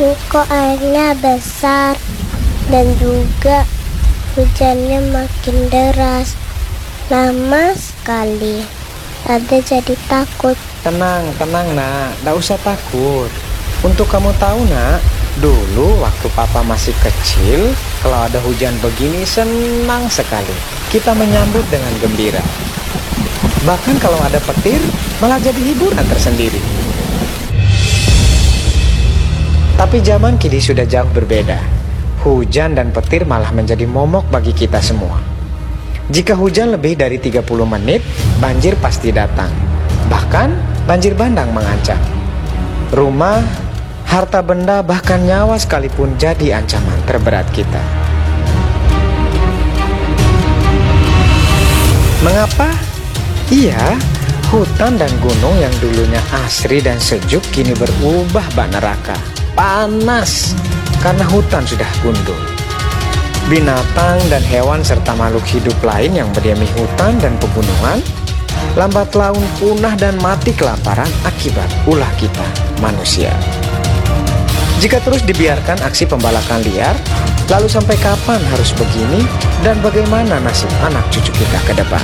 Kok airnya besar dan juga hujannya makin deras. Lama sekali. Ada jadi takut. Tenang nak, gak usah takut. Untuk kamu tahu nak, dulu waktu papa masih kecil, kalau ada hujan begini senang sekali. Kita menyambut dengan gembira. Bahkan kalau ada petir, malah jadi hiburan tersendiri. Tapi zaman kini sudah jauh berbeda. Hujan dan petir malah menjadi momok bagi kita semua. Jika hujan lebih dari 30 menit, banjir pasti datang. Bahkan banjir bandang mengancam. Rumah, harta benda, bahkan nyawa sekalipun jadi ancaman terberat kita. Mengapa? Iya, hutan dan gunung yang dulunya asri dan sejuk kini berubah bak neraka. Panas karena hutan sudah gundul. Binatang dan hewan serta makhluk hidup lain yang berdiami hutan dan pegunungan lambat laun punah dan mati kelaparan akibat ulah kita manusia. Jika terus dibiarkan aksi pembalakan liar, lalu sampai kapan harus begini dan bagaimana nasib anak cucu kita ke depan?